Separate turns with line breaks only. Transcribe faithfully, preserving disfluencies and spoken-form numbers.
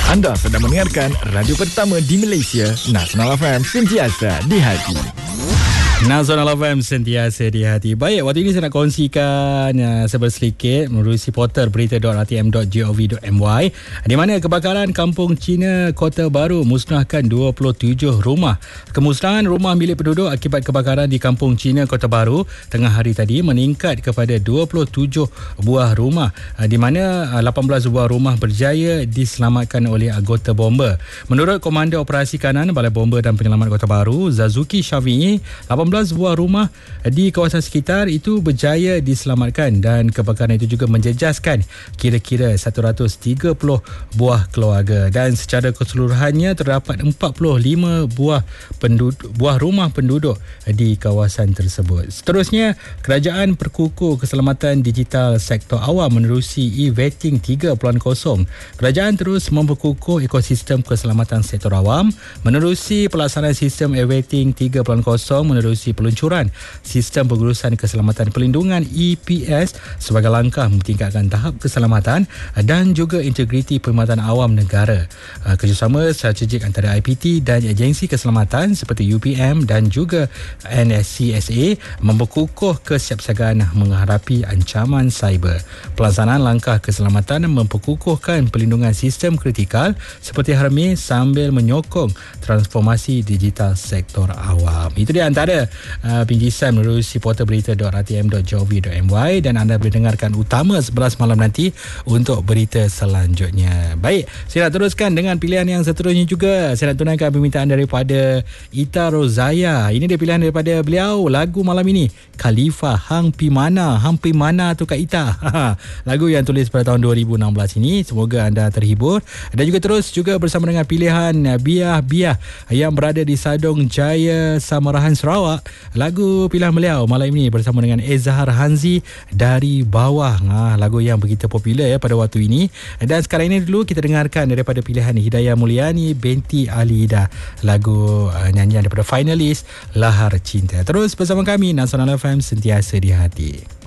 Anda sedang mendengarkan radio pertama di Malaysia, Nasional F M, sentiasa di hati.
Nasional F M, sentiasa di hati. Baik, waktu ini saya nak kongsikan uh, sebersedikit menerusi portal berita dot r t m dot gov dot m y, di mana kebakaran kampung Cina Kota Baru musnahkan dua puluh tujuh rumah. Kemusnahan rumah milik penduduk akibat kebakaran di kampung Cina Kota Baru tengah hari tadi meningkat kepada dua puluh tujuh buah rumah, uh, di mana uh, lapan belas buah rumah berjaya diselamatkan oleh anggota bomba. Menurut Komander Operasi Kanan Balai Bomba dan Penyelamat Kota Baru, Zazuki Syafi'i, lapan belas buah rumah di kawasan sekitar itu berjaya diselamatkan dan kebakaran itu juga menjejaskan kira-kira seratus tiga puluh buah keluarga, dan secara keseluruhannya terdapat empat puluh lima buah penduduk, buah rumah penduduk di kawasan tersebut. Seterusnya, Kerajaan Perkukuh Keselamatan Digital Sektor Awam menerusi e-vetting tiga titik kosong. Kerajaan terus memperkukuh ekosistem keselamatan sektor awam menerusi pelaksanaan sistem e-vetting tiga titik kosong menerusi peluncuran sistem pengurusan keselamatan pelindungan E P S sebagai langkah meningkatkan tahap keselamatan dan juga integriti perkhidmatan awam negara. Kerjasama strategik antara I P T dan agensi keselamatan seperti U P M dan juga N S C S A memperkukuh kesiapsiagaan menghadapi ancaman cyber. Pelaksanaan langkah keselamatan memperkukuhkan pelindungan sistem kritikal seperti Hermes sambil menyokong transformasi digital sektor awam. Itu dia antara uh, pinggisan menerusi portal berita dot r t m dot gov dot m y, dan anda boleh dengarkan utama sebelas malam nanti untuk berita selanjutnya. Baik, saya nak teruskan dengan pilihan yang seterusnya juga. Saya nak tunaikan permintaan daripada Ita Rozaya. Ini dia pilihan daripada beliau, lagu malam ini, Khalifa Hang Pi Mana. Hang Pi Mana tu Kak Ita. Lagu yang tulis pada tahun dua ribu enam belas ini. Semoga anda terhibur. Dan juga terus juga bersama dengan pilihan Biah Biah yang berada di Sadong Jaya, Samarahan, Sarawak. Lagu pilihan beliau malam ini bersama dengan Ezhar Hanzi, Dari Bawah. Ha, lagu yang begitu popular ya pada waktu ini. Dan sekarang ini dulu kita dengarkan daripada pilihan Hidayah Mulyani binti Ali Ida, lagu uh, nyanyian daripada finalis Lahar Cinta. Terus bersama kami, Nasional F M, sentiasa di hati.